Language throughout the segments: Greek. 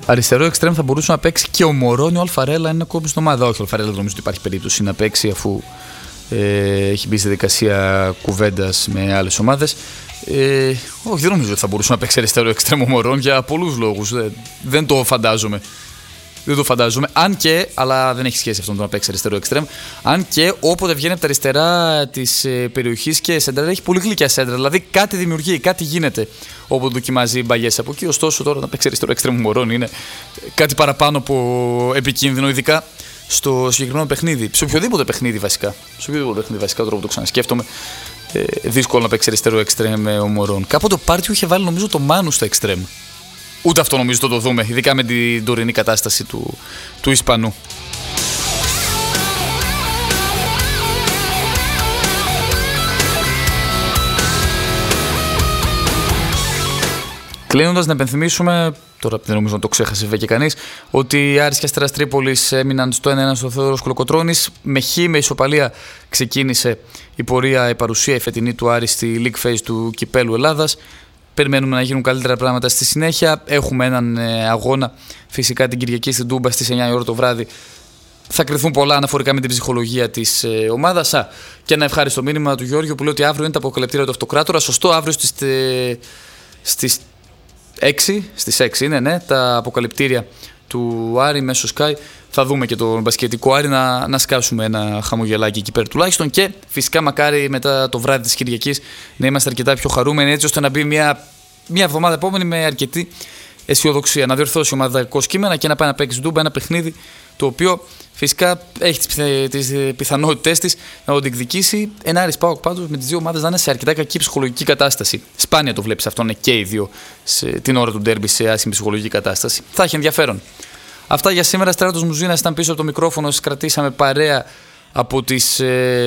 Αριστερό εξτρέμ θα μπορούσε να παίξει και ο Μωρόν ή ο Αλφαρέλα, είναι ακόμη στην ομάδα. Όχι, ο Αλφαρέλα δεν νομίζω ότι υπάρχει περίπτωση να παίξει, αφού έχει μπει στη δικασία κουβέντας με άλλες ομάδες. Όχι, δεν νομίζω ότι θα μπορούσε να παίξει αριστερό εξτρέμ ο Μωρόν για πολλούς λόγους. Δεν το φαντάζομαι. Δεν το φαντάζομαι. Αν και, αλλά δεν έχει σχέση αυτό με το να παίξει αριστερό εξτρέμ. Αν και όποτε βγαίνει από τα αριστερά της περιοχής και σέντρα, έχει πολύ γλυκιά σέντρα. Δηλαδή κάτι δημιουργεί, κάτι γίνεται όποτε δοκιμάζει μπαγιές από εκεί. Ωστόσο, τώρα να παίξει αριστερό εξτρέμ Μωρόν είναι κάτι παραπάνω από επικίνδυνο, ειδικά στο συγκεκριμένο παιχνίδι. Σε οποιοδήποτε παιχνίδι βασικά. Τώρα που το ξανασκέφτομαι, δύσκολο να παίξει αριστερό εξτρέμ ο Μωρόν. Κάποτε ο Πάρτιο είχε βάλει νομίζω το Μάνου στο εξτρέμ. Ούτε αυτό νομίζω το δούμε, ειδικά με την τωρινή κατάσταση του Ισπανού. Κλείνοντας, να υπενθυμίσουμε, τώρα δεν νομίζω να το ξέχασε βέβαια και κανείς, ότι οι Άρης και Αστέρας Τρίπολης έμειναν στο 1-1 στο Θεόδωρος Κολοκοτρώνης. Με ισοπαλία ξεκίνησε η πορεία, η παρουσία η φετινή του Άρη στη League Phase του Κυπέλλου Ελλάδας. Περιμένουμε να γίνουν καλύτερα πράγματα στη συνέχεια. Έχουμε έναν αγώνα φυσικά την Κυριακή στην Τούμπα στις 9 η ώρα το βράδυ. Θα κρυθούν πολλά αναφορικά με την ψυχολογία της ομάδας. Και ένα ευχάριστο μήνυμα του Γιώργου που λέει ότι αύριο είναι τα αποκαλυπτήρια του Αυτοκράτορα. Σωστό, αύριο στις 6 είναι, ναι, τα αποκαλυπτήρια του Άρη μέσω Sky. Θα δούμε και τον μπασκετικό Άρη να σκάσουμε ένα χαμογελάκι εκεί πέρα τουλάχιστον. Και φυσικά μακάρι μετά το βράδυ της Κυριακής να είμαστε αρκετά πιο χαρούμενοι, έτσι ώστε να μπει μια εβδομάδα επόμενη με αρκετή αισιοδοξία. Να διορθώσει ομαδικό κείμενα και να πάει να παίξει Ντούμπα, ένα παιχνίδι το οποίο φυσικά έχει τις πιθανότητές της να το διεκδικήσει. Ένα Άρης ΠΑΟΚ πάντως με τις δύο ομάδες να είναι σε αρκετά κακή ψυχολογική κατάσταση. Σπάνια το βλέπεις αυτό, είναι και οι δύο την ώρα του ντέρμπι σε άσχημη ψυχολογική κατάσταση. Θα έχει ενδιαφέρον. Αυτά για σήμερα. Στράτος Μουζίνας ήταν πίσω από το μικρόφωνο. Σας κρατήσαμε παρέα από τις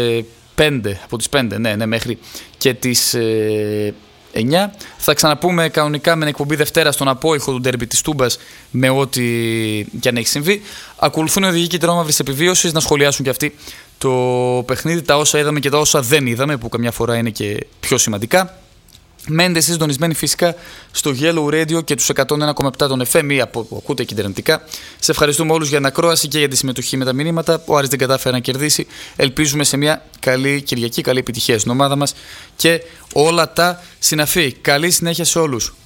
5, ναι, μέχρι και τις 9. Θα ξαναπούμε κανονικά με εκπομπή Δευτέρα στον απόϊχο του ντέρμπι της Τούμπας με ό,τι και αν έχει συμβεί. Ακολουθούν οι οδηγοί κυτρινόμαυρης επιβίωσης να σχολιάσουν και αυτοί το παιχνίδι, τα όσα είδαμε και τα όσα δεν είδαμε, που καμιά φορά είναι και πιο σημαντικά. Μένετε εσείς συντονισμένοι φυσικά στο Yellow Radio και τους 101,7 των FM ή ακούτε και ιντερνετικά. Σε ευχαριστούμε όλους για την ακρόαση και για τη συμμετοχή με τα μηνύματα. Ο Άρης δεν κατάφερε να κερδίσει. Ελπίζουμε σε μια καλή Κυριακή, καλή επιτυχία στην ομάδα μας και όλα τα συναφή. Καλή συνέχεια σε όλους.